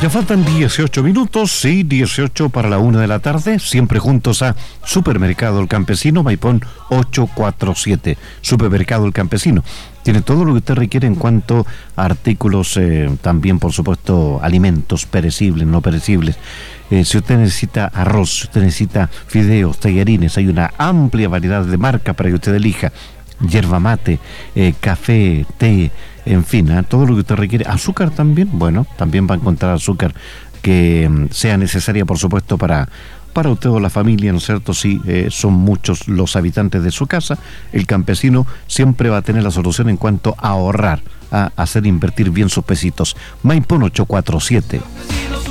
Ya faltan 18 minutos, sí, 18 para la 1 de la tarde, siempre juntos a Supermercado El Campesino, Maipón 847. Supermercado El Campesino. Tiene todo lo que usted requiere en cuanto a artículos, también por supuesto alimentos perecibles, no perecibles. Si usted necesita arroz, si usted necesita fideos, tallarines, hay una amplia variedad de marcas para que usted elija. Yerba mate, café, té, en fin, todo lo que usted requiere. Azúcar también, bueno, también va a encontrar azúcar que sea necesaria, por supuesto, para usted o la familia, ¿no es cierto? Si son muchos los habitantes de su casa, el campesino siempre va a tener la solución en cuanto a ahorrar, a hacer invertir bien sus pesitos. Maipón 847.